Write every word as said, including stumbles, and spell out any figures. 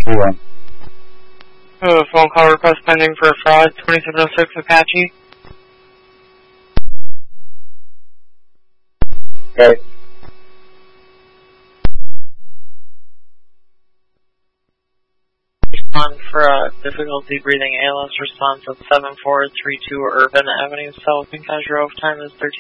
three one. Oh, phone call request pending for fraud, twenty-seven oh six Apache. Okay. Respond for uh, difficulty breathing A L S response at seven four three two Urban Avenue South in Grove. Time is thirteen